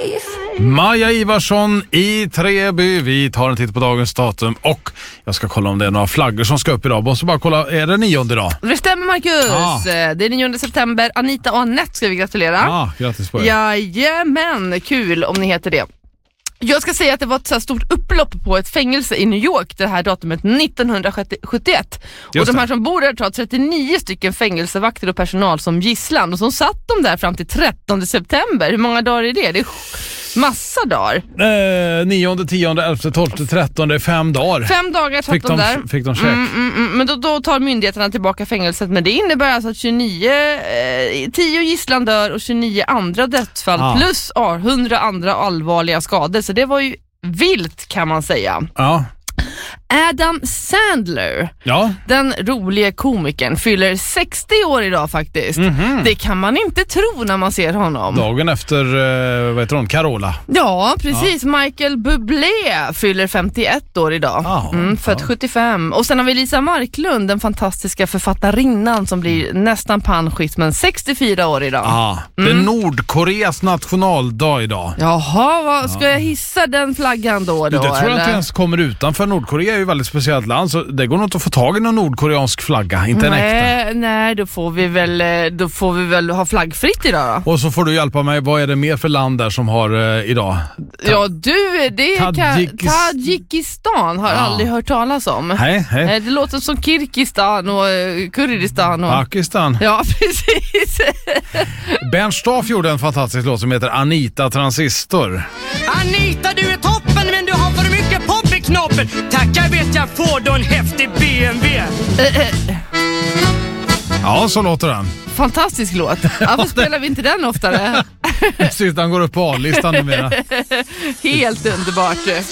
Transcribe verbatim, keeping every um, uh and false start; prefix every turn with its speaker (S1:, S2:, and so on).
S1: Maja Ivarsson i Treby. Vi tar en titt på dagens datum och jag ska kolla om det är några flaggor som ska upp idag. Måste bara kolla, är det nionde idag?
S2: Det stämmer, Marcus.
S1: Ah.
S2: Det är nionde september. Anita och Annette ska vi gratulera.
S1: Ja, ah, grattis på det.
S2: Jajamän, kul om ni heter det. Jag ska säga att det var ett så här stort upplopp på ett fängelse i New York det här datumet nittonhundrasjuttioett. Och de här som bor där tar trettionio stycken fängelsevakter och personal som gisslan. Och så satt de där fram till trettonde september. Hur många dagar är det? Det är massa dagar.
S1: Eh, nionde, tionde, elfte, tolfte, trettonde, fem dagar.
S2: Fem dagar satt
S1: fick
S2: de,
S1: de
S2: där.
S1: Fick de check.
S2: Mm, mm, mm. Men då, då tar myndigheterna tillbaka fängelset. Men det innebär alltså att tjugonio, eh, tio gisslan dör och tjugonio andra dödsfall.
S1: Ah.
S2: Plus ah, hundra andra allvarliga skador. Så det var ju vilt, kan man säga.
S1: Ja.
S2: Adam Sandler,
S1: Ja.
S2: den roliga komikern, fyller sextio år idag faktiskt. Mm-hmm. Det kan man inte tro när man ser honom.
S1: Dagen efter, eh, vad heter hon? Carola.
S2: Ja, precis. Ja. Michael Bublé fyller femtioett år idag.
S1: Ah,
S2: mm, född
S1: ja.
S2: sjuttiofem. Och sen har vi Lisa Marklund, den fantastiska författarinnan som blir nästan panschit, men sextiofyra år idag.
S1: Ah, det är
S2: Mm.
S1: Nordkoreas nationaldag idag.
S2: Jaha, vad, ska jag hissa den flaggan då? då
S1: Du, det tror jag
S2: eller?
S1: inte ens kommer utanför. Nordkorea är ju ett väldigt speciellt land, så det går nog inte att få tag i någon nordkoreansk flagga, inte en äkta.
S2: Nej, nej, då får vi väl då får vi väl ha flaggfritt idag då.
S1: Och så får du hjälpa mig, vad är det mer för land där som har eh, idag? Ta-
S2: Ja, du, det är
S1: Tadzjikis-
S2: Ka- Tadzjikistan har jag
S1: Ja.
S2: aldrig hört talas om.
S1: Hej, hej.
S2: Eh, Det låter som Kirgistan och eh, Kurdistan och...
S1: Pakistan.
S2: Ja, precis.
S1: Bernt Staff gjorde en fantastisk låt som heter Anita Transistor.
S3: Anita, du är toppen, men du har för mycket pop i knoppen. Tackar vet jag får då en häftig B M W.
S1: Ja, så låter den.
S2: Fantastisk låt. Varför spelar vi inte den oftare?
S1: Precis, den går upp på A-listan numera.
S2: Helt underbart.